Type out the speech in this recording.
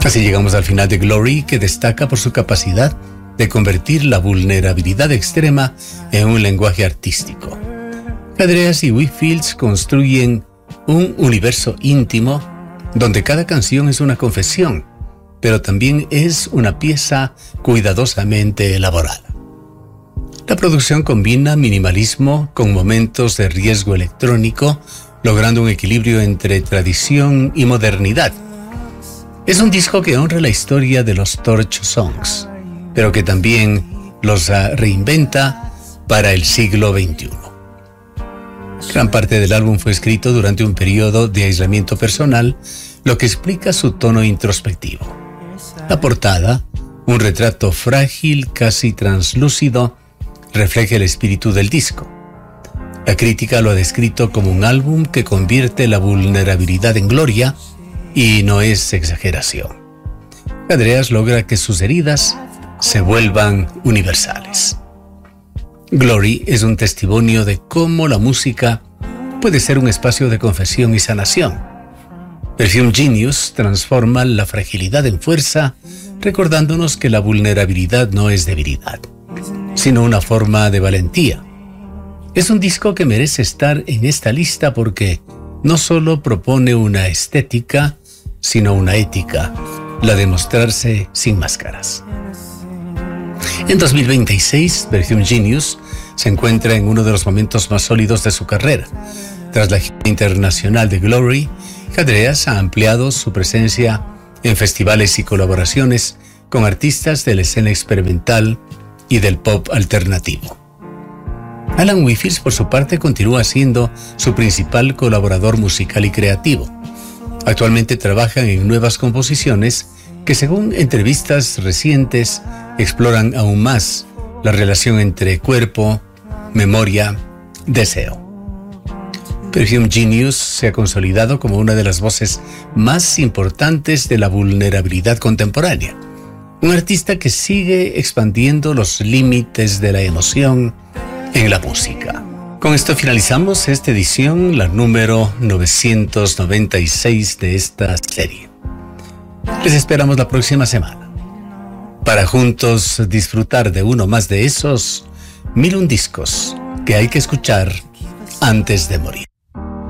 Así llegamos al final de Glory, que destaca por su capacidad de convertir la vulnerabilidad extrema en un lenguaje artístico. Andreas y Whitfield construyen un universo íntimo donde cada canción es una confesión, pero también es una pieza cuidadosamente elaborada. La producción combina minimalismo con momentos de riesgo electrónico, logrando un equilibrio entre tradición y modernidad. Es un disco que honra la historia de los Torch Songs, pero que también los reinventa para el siglo XXI. Gran parte del álbum fue escrito durante un periodo de aislamiento personal, lo que explica su tono introspectivo. La portada, un retrato frágil, casi translúcido, refleja el espíritu del disco. La crítica lo ha descrito como un álbum que convierte la vulnerabilidad en gloria, y no es exageración. Andreas logra que sus heridas se vuelvan universales. Glory es un testimonio de cómo la música puede ser un espacio de confesión y sanación. Perfume Genius transforma la fragilidad en fuerza, recordándonos que la vulnerabilidad no es debilidad, sino una forma de valentía. Es un disco que merece estar en esta lista porque no solo propone una estética, sino una ética, la de mostrarse sin máscaras. En 2026, Perfume Genius se encuentra en uno de los momentos más sólidos de su carrera. Tras la gira internacional de Glory, Andreas ha ampliado su presencia en festivales y colaboraciones con artistas de la escena experimental y del pop alternativo. Alan Whitfield, por su parte, continúa siendo su principal colaborador musical y creativo. Actualmente trabajan en nuevas composiciones que, según entrevistas recientes, exploran aún más la relación entre cuerpo, memoria, deseo. Perfume Genius se ha consolidado como una de las voces más importantes de la vulnerabilidad contemporánea. Un artista que sigue expandiendo los límites de la emoción en la música. Con esto finalizamos esta edición, la número 996 de esta serie. Les esperamos la próxima semana para juntos disfrutar de uno más de esos 1001 discos que hay que escuchar antes de morir.